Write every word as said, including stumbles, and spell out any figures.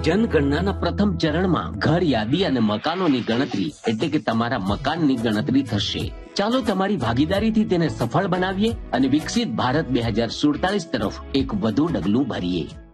જનગણનાના પ્રથમ ચરણમાં ઘર યાદી અને મકાનોની ગણતરી એટલે કે તમારા મકાનની ગણતરી થશે. ચાલો તમારી ભાગીદારીથી તેને સફળ બનાવીએ અને વિકસિત ભારત બે હજાર સુડતાલીસ તરફ એક વધુ ડગલું ભરીએ.